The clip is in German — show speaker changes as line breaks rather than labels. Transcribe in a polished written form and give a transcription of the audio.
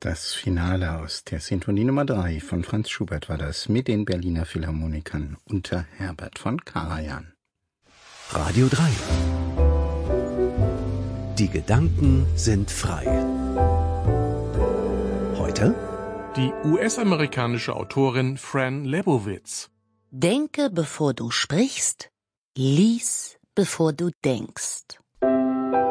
Das Finale aus der Sinfonie Nummer 3 von Franz Schubert war das mit den Berliner Philharmonikern unter Herbert von Karajan.
Radio 3. Die Gedanken sind frei. Heute
die US-amerikanische Autorin Fran Lebowitz.
Denke, bevor du sprichst, lies, bevor du denkst.